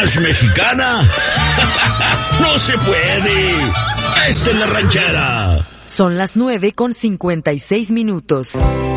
más mexicana. ¡No se puede! ¡Esta es la ranchera! Son las 9:56.